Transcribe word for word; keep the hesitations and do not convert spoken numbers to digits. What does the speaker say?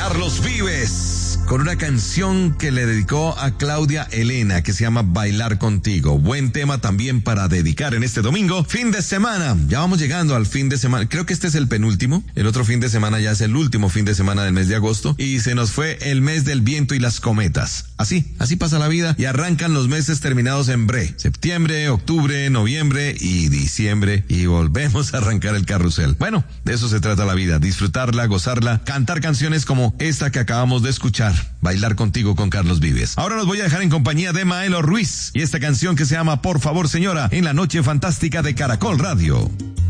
Carlos Vives, con una canción que le dedicó a Claudia Elena, que se llama Bailar Contigo. Buen tema también para dedicar en este domingo, fin de semana. Ya vamos llegando al fin de semana. Creo que este es el penúltimo. El otro fin de semana ya es el último fin de semana del mes de agosto. Y se nos fue el mes del viento y las cometas. Así, así pasa la vida y arrancan los meses terminados en bre. Septiembre, octubre, noviembre y diciembre. Y volvemos a arrancar el carrusel. Bueno, de eso se trata la vida. Disfrutarla, gozarla, cantar canciones como esta que acabamos de escuchar. Bailar Contigo con Carlos Vives. Ahora los voy a dejar en compañía de Maelo Ruiz y esta canción que se llama Por favor señora en la noche fantástica de Caracol Radio.